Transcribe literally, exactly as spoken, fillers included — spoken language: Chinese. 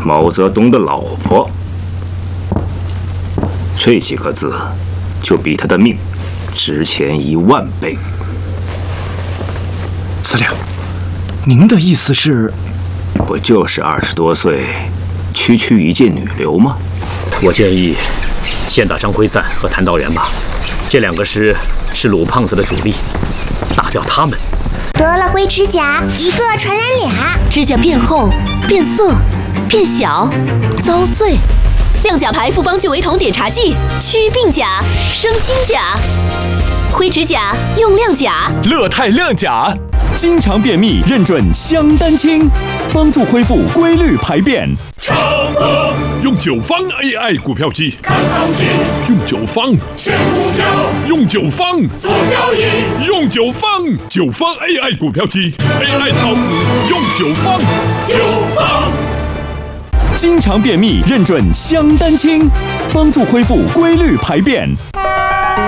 毛泽东的老婆。这几个字，就比他的命值钱一万倍。 司令，您的意思是？ 不就是二十多岁，区区一介女流吗？ 我建议，先打张辉瓒和谭道源吧，这两个师是鲁胖子的主力，打掉他们。 得了灰指甲，一个传染俩， 指甲变厚、变色、变小、遭碎。亮甲牌复方聚维酮碘茶剂，祛病甲、生新甲。灰指甲用亮甲， 乐泰亮甲，经常便秘认准香丹清，帮助恢复规律排便。 成功用九方 A I 股票机，看行情；用九方选股票，用九方做交易；用九方九方 A I 股票机 ，A I 炒股用九方九方。 经常便秘认准香丹清，帮助恢复规律排便。